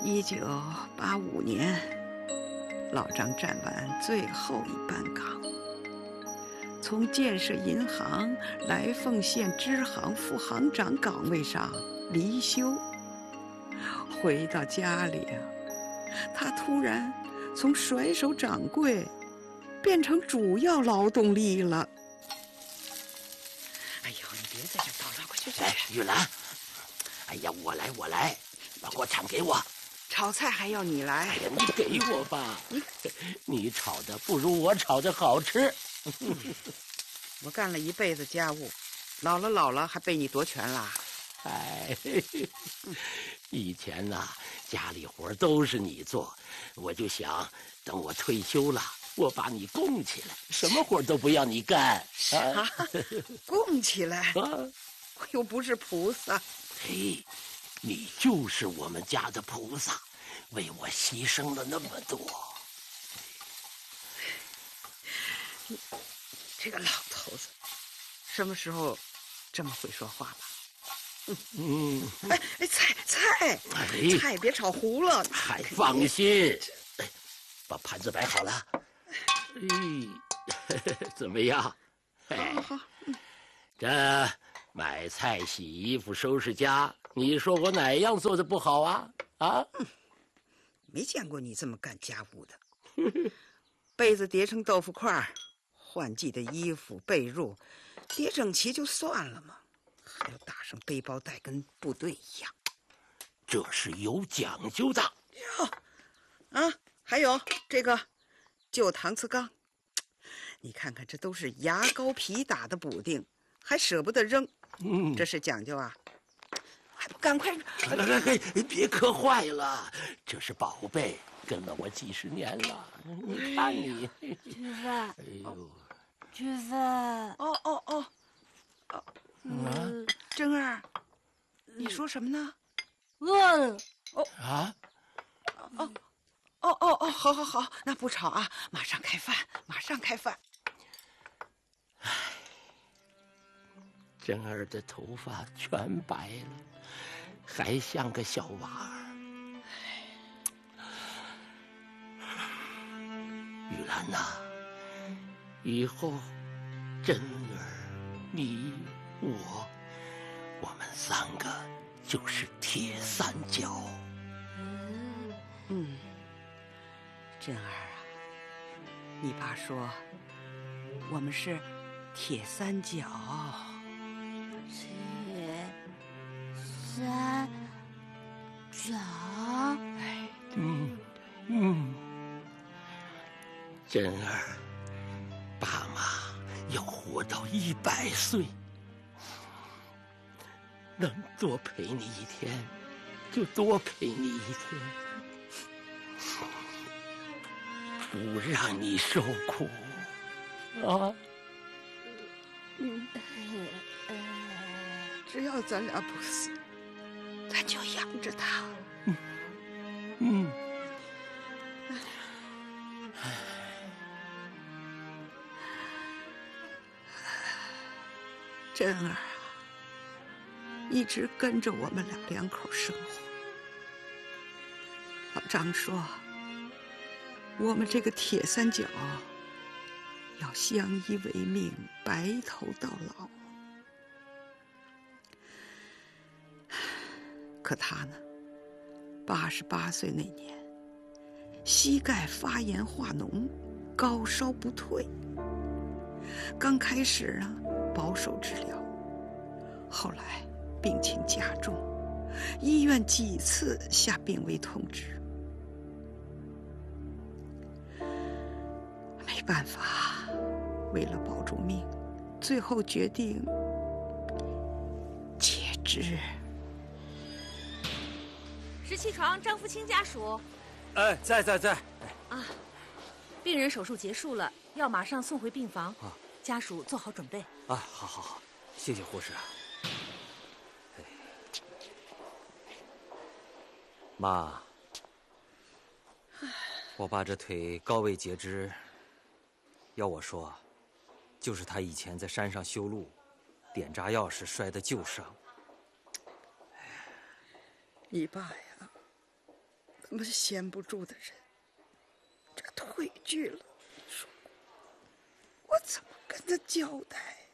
1985年，老张站完最后一班岗，从建设银行来凤县支行副行长岗位上离休。回到家里啊，他突然从甩手掌柜变成主要劳动力了。哎呦，你别在这叨叨，快去！ 哎，玉兰，哎呀，我来，把锅铲给我。 炒菜还要你来？ 哎呀，你给我吧，你炒的不如我炒的好吃。 我干了一辈子家务，老了还被你夺权啦？ 哎，以前呐，家里活都是你做，我就想等我退休了，我把你供起来，什么活都不要你干。 啊，供起来？我又不是菩萨。 嘿，你就是我们家的菩萨，为我牺牲了那么多。 这个老头子，什么时候这么会说话了？菜别炒糊了。 还放心，把盘子摆好了。怎么样？ 好。 这买菜、洗衣服、收拾家，你说我哪样做的不好啊？ 没见过你这么干家务的。被子叠成豆腐块，换季的衣服、被褥叠整齐就算了嘛，还要打上背包带，跟部队一样。 这是有讲究的哟，还有这个旧搪瓷缸，你看看，这都是牙膏皮打的补丁，还舍不得扔。这是讲究啊！还不赶快！ 来，别磕坏了，这是宝贝，跟了我几十年了。你看你， 吃饭。哎呦，吃饭。 珍儿，你说什么呢？ 饿了。 好，那不吵啊，马上开饭。 唉，珍儿的头发全白了，还像个小娃儿。玉兰呐，以后珍儿、你、我们三个就是铁三角。 珍儿啊，你爸说我们是铁三角。 铁三角。 珍儿，爸妈要活到100岁，能多陪你一天就多陪你一天，不让你受苦啊！ 只要咱俩不死，咱就养着他。珍儿啊，一直跟着我们两口生活。老张说，我们这个铁三角要相依为命，白头到老。可他呢，88岁那年，膝盖发炎化脓，高烧不退。刚开始啊，保守治疗，后来病情加重，医院几次下病危通知。没办法，为了保住命，最后决定截肢。 17床张福清家属。 在。 病人手术结束了，要马上送回病房。家属做好准备。 好，谢谢护士。妈，我爸这腿高位截肢，要我说，就是他以前在山上修路，点炸药时摔的旧伤。 你爸呀， 那么闲不住的人，这个退居了，你说我怎么跟他交代？